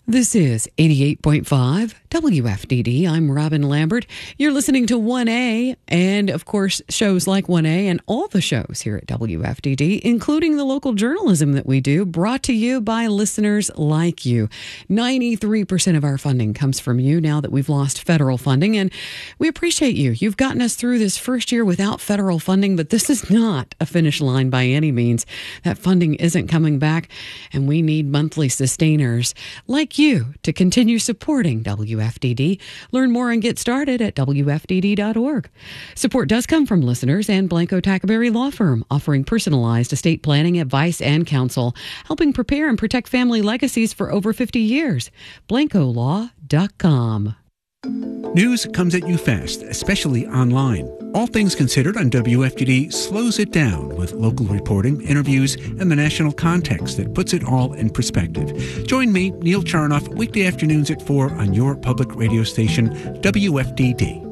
This is 88.5 WFDD. I'm Robin Lambert. You're listening to 1A and, of course, shows like 1A and all the shows here at WFDD, including the local journalism that we do, brought to you by listeners like you. 93% of our funding comes from you now that we've lost federal funding, and we appreciate you. You've gotten us through this first year without federal funding, but this is not a finish line by any means. That funding isn't coming back, and we need monthly sustainers like you to continue supporting WFDD. Learn more and get started at WFDD.org. Support does come from listeners and Blanco Tackleberry Law Firm, offering personalized estate planning advice and counsel, helping prepare and protect family legacies for over 50 years. BlancoLaw.com. News comes at you fast, especially online. All Things Considered on WFDD slows it down with local reporting, interviews, and the national context that puts it all in perspective. Join me, Neil Charnoff, weekday afternoons at 4 on your public radio station, WFDD.